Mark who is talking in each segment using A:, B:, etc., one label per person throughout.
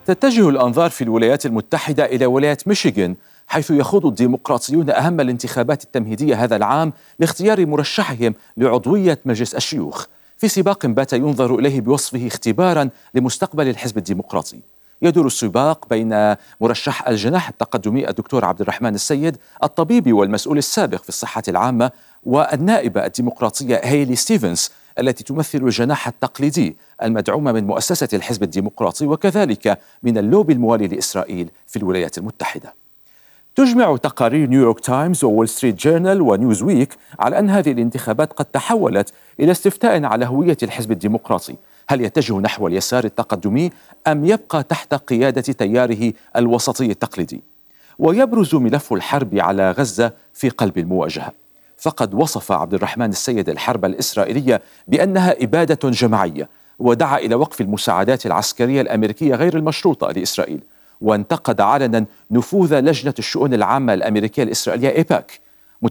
A: تتجه الأنظار في الولايات المتحدة إلى ولاية ميشيغان، حيث يخوض الديمقراطيون أهم الانتخابات التمهيدية هذا العام لاختيار مرشحهم لعضوية مجلس الشيوخ، في سباق بات ينظر إليه بوصفه اختبارا لمستقبل الحزب الديمقراطي. يدور السباق بين مرشح الجناح التقدمي الدكتور عبد الرحمن السيد الطبيب والمسؤول السابق في الصحة العامة، والنائبة الديمقراطية هيلي ستيفنز التي تمثل الجناح التقليدي المدعومة من مؤسسة الحزب الديمقراطي وكذلك من اللوبي الموالي لإسرائيل في الولايات المتحدة. تجمع تقارير نيويورك تايمز وول ستريت جورنال ونيوز ويك على أن هذه الانتخابات قد تحولت إلى استفتاء على هوية الحزب الديمقراطي، هل يتجه نحو اليسار التقدمي أم يبقى تحت قيادة تياره الوسطي التقليدي؟ ويبرز ملف الحرب على غزة في قلب المواجهة، فقد وصف عبد الرحمن السيد الحرب الإسرائيلية بأنها إبادة جماعية، ودعا إلى وقف المساعدات العسكرية الأمريكية غير المشروطة لإسرائيل، وانتقد علنا نفوذ لجنة الشؤون العامة الأمريكية الإسرائيلية إيباك،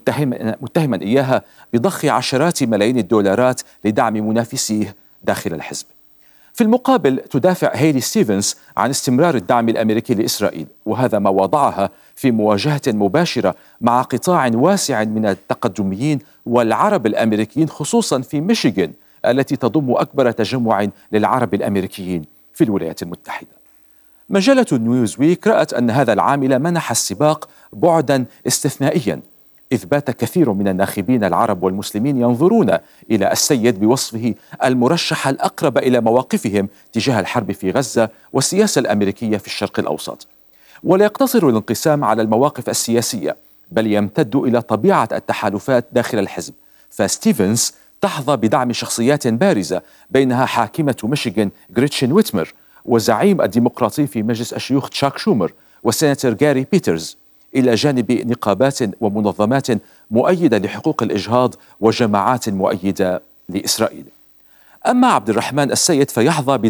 A: متهما إياها بضخ عشرات ملايين الدولارات لدعم منافسيه داخل الحزب. في المقابل تدافع هيلي ستيفنز عن استمرار الدعم الأمريكي لإسرائيل، وهذا ما وضعها في مواجهة مباشرة مع قطاع واسع من التقدميين والعرب الأمريكيين، خصوصا في ميشيغان التي تضم أكبر تجمع للعرب الأمريكيين في الولايات المتحدة. مجلة نيوزويك رأت أن هذا العامل منح السباق بعدا استثنائيا، إذ بات كثير من الناخبين العرب والمسلمين ينظرون إلى السيد بوصفه المرشح الأقرب إلى مواقفهم تجاه الحرب في غزة والسياسة الأمريكية في الشرق الأوسط. ولا يقتصر الانقسام على المواقف السياسية، بل يمتد إلى طبيعة التحالفات داخل الحزب، فستيفنز تحظى بدعم شخصيات بارزة، بينها حاكمة ميشيغان غريتشن ويتمر، وزعيم الديمقراطي في مجلس الشيوخ تشاك شومر، والسيناتور جاري بيترز، إلى جانب نقابات ومنظمات مؤيدة لحقوق الإجهاض وجماعات مؤيدة لإسرائيل. أما عبد الرحمن السيد فيحظى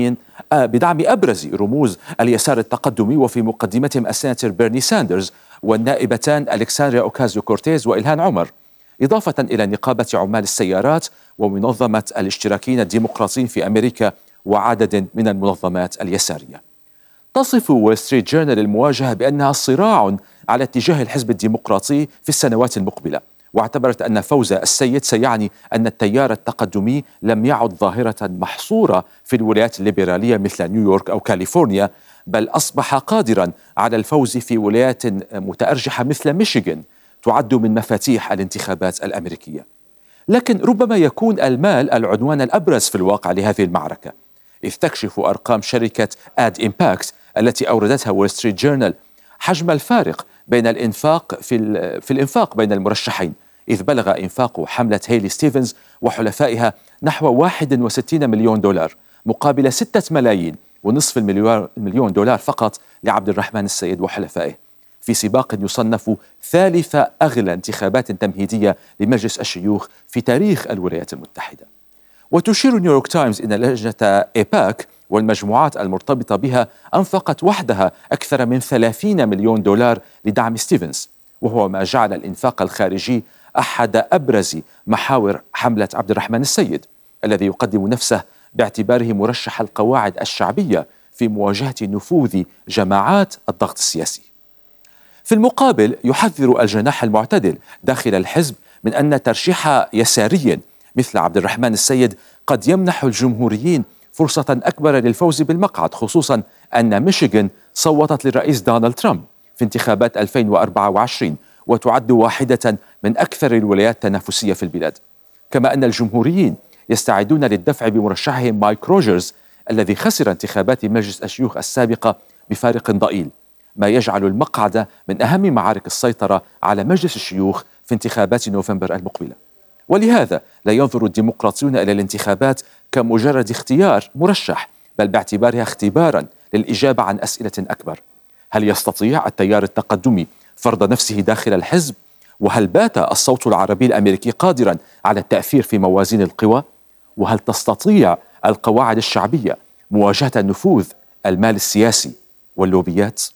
A: بدعم أبرز رموز اليسار التقدمي، وفي مقدمتهم السيناتور بيرني ساندرز والنائبتان ألكسندريا أوكازيو كورتيز وإلهان عمر، إضافة إلى نقابة عمال السيارات ومنظمة الاشتراكيين الديمقراطيين في أمريكا وعدد من المنظمات اليسارية. تصف وول ستريت جورنال المواجهة بأنها صراع على اتجاه الحزب الديمقراطي في السنوات المقبلة، واعتبرت أن فوز السيد سيعني أن التيار التقدمي لم يعد ظاهرة محصورة في الولايات الليبرالية مثل نيويورك أو كاليفورنيا، بل أصبح قادرا على الفوز في ولايات متأرجحة مثل ميشيغان تعد من مفاتيح الانتخابات الأمريكية. لكن ربما يكون المال العنوان الأبرز في الواقع لهذه المعركة، إذ تكشف أرقام شركة آد إمباكت التي أوردتها وول ستريت جورنال حجم الفارق بين في الإنفاق بين المرشحين، إذ بلغ إنفاق حملة هيلي ستيفنز وحلفائها نحو 61 مليون دولار مقابل 6 ملايين ونصف المليون دولار فقط لعبد الرحمن السيد وحلفائه، في سباق يصنف ثالث أغلى انتخابات تمهيدية لمجلس الشيوخ في تاريخ الولايات المتحدة. وتشير نيويورك تايمز إن لجنة إيباك والمجموعات المرتبطة بها أنفقت وحدها أكثر من 30 مليون دولار لدعم ستيفنز، وهو ما جعل الإنفاق الخارجي أحد أبرز محاور حملة عبد الرحمن السيد، الذي يقدم نفسه باعتباره مرشح القواعد الشعبية في مواجهة نفوذ جماعات الضغط السياسي. في المقابل يحذر الجناح المعتدل داخل الحزب من أن ترشيح يساري مثل عبد الرحمن السيد قد يمنح الجمهوريين فرصة أكبر للفوز بالمقعد، خصوصا أن ميشيغان صوتت للرئيس دونالد ترامب في انتخابات 2024 وتعد واحدة من أكثر الولايات تنافسية في البلاد، كما أن الجمهوريين يستعدون للدفع بمرشحهم مايك روجرز الذي خسر انتخابات مجلس الشيوخ السابقة بفارق ضئيل، ما يجعل المقعد من أهم معارك السيطرة على مجلس الشيوخ في انتخابات نوفمبر المقبلة. ولهذا لا ينظر الديمقراطيون إلى الانتخابات كمجرد اختيار مرشح، بل باعتبارها اختبارا للإجابة عن أسئلة أكبر: هل يستطيع التيار التقدمي فرض نفسه داخل الحزب؟ وهل بات الصوت العربي الأمريكي قادرا على التأثير في موازين القوى؟ وهل تستطيع القواعد الشعبية مواجهة نفوذ المال السياسي واللوبيات؟